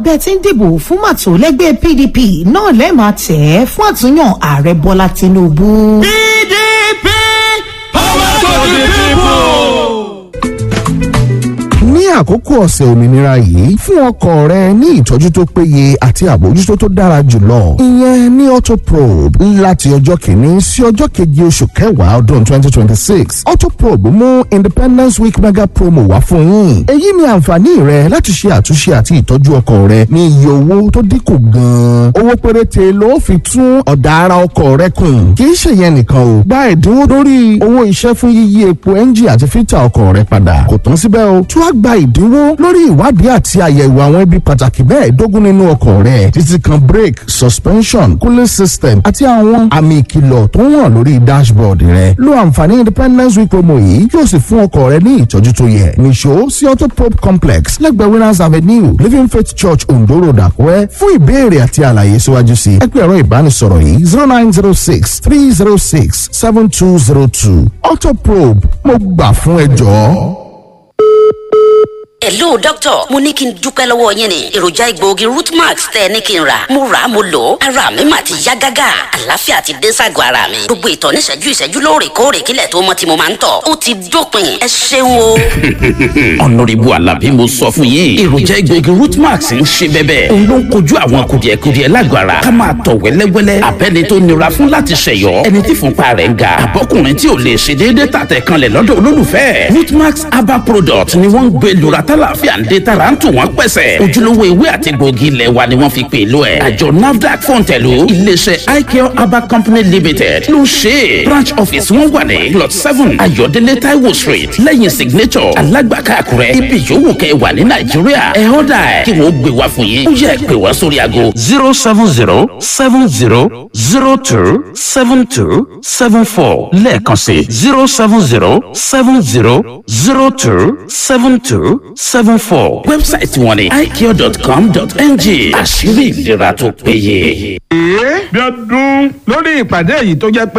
bẹ́ẹ̀ tí ń dìbò fún màtó lẹ́gbẹ́ PDP náà lẹ́ẹ̀ máa tẹ̀ ẹ́ fún àtúnyàn ààrẹ Bọ́lá Tinubu. PDP power to the people. Ní àkókò ọ̀sẹ̀ òmìnira yìí fún ọkọ̀ rẹ ní ìtọ́jú tó péye àti àbójútó tó dára jùlọ ìyẹn ní Autoprobe láti ọjọ́ kìíní sí ọjọ́ keje oṣù kẹwàá ọdún 2026 Autoprobe mú Independence Week mega promo wá fún yín. Èyí ni àǹfààní rẹ láti ṣe àtúnṣe àti ìtọ́jú ọkọ̀ rẹ ní iye owó tó dínkù gan-an. Owó péréte ló fi tún ọ̀dà ara ọkọ̀ rẹ kùn. Kì í ṣe yẹn nìkan o, gba ẹ̀dínwó lórí owó iṣẹ́ fún yíyí epo ẹ́ńjì àti fítà ọkọ̀ rẹ padà. Kò tán síbẹ̀ o, tún á gba ìdínwó lórí ìwádìí àti àyẹ̀wò àwọn ibi pàtàkì mẹ́ẹ̀ẹ́dógún nínú ọkọ̀ rẹ̀ títí kan brake, suspension, cooling system àti àwọn àmì ìkìlọ̀ tó ń hàn lórí dashboard rẹ̀. Lo àǹfààní Independence Week promo yìí yóò sì fún ọkọ̀ rẹ ní ìtọ́jú tó yẹ. Nìṣó sí Autoprobe complex lẹ́gbẹ̀ẹ́ Winners Avenue, Living Faith Church, Ondo Road, Àkúrẹ́. Fún ìbéèrè àti àlàyé síwájú sí ẹ pè ẹ̀rọ ìbánisọ̀rọ̀ yìí 0906 306 7202. Autoprobe mo gbà fún ẹ jọ̀ọ́. Hello doctor, mo ní kí n dúpẹ́ lọ́wọ́ yín ni. Èròjà egbòogi Rootmax tẹ́ ní kí n rà. Mo rà á mo lò ó. Ara mi mà ti yá gágá. Àlàáfíà ti dé ságọ́ ara mi. Gbogbo ìtọ̀ ní ìṣẹ́jú lóòrèkóòrè kílẹ̀ tó mọ́ tí mo máa ń tọ̀. Ó ti dópin. Ẹ ṣeun o. Honorable Alabi mo sọ fún yín. Èròjà egbòogi Rootmax ń ṣe bẹ́bẹ́. Òun ló ń kojú àwọn kùdìẹ̀kudiẹ lágọ̀ ara. Ká máa tọ̀ wẹ́lẹ́wẹ́lẹ́. Abẹ́ni tó nira fún láti ṣẹ̀yọ́. Ẹni tí fúnpa rẹ̀ ń ga. Àbọ́kùnrin tí ò lè ṣe déédéé tàtẹ̀ kanlẹ̀ lọ́dọ̀ olólùfẹ́. Rootmax herbal product ni wọ́n ń gbé lura tálàfíà ń dé tara ń tù wọ́n pẹ̀sẹ̀. Ojúlówó ewé àti gbòógì ilẹ̀ wa ni wọ́n fi pè ló ẹ̀. Àjọ NAFDAC fòǹtẹ̀lù iléeṣẹ́ iCare Herbal Company Limited ló ṣe é. Branch office wọn wà ní plot 7 Ayọ̀délé Taiwo Street lẹ́yìn Signature Alágbàká Àkúrẹ́. Ibi yòówù kẹ́ wà ní Nàìjíríà ẹ̀ ọ́dà ẹ̀ kí wọ́n gbé wá fún yín. Ó yẹ pè wá sórí aago 07070027274 lẹ́ẹ̀kan sí 07070027274. Wẹ́bsáìtì wọn ni icare.com.ng. Àṣírí ìlera tó péye. bí ọdún lórí ìpàdé yìí tó jẹ́ pé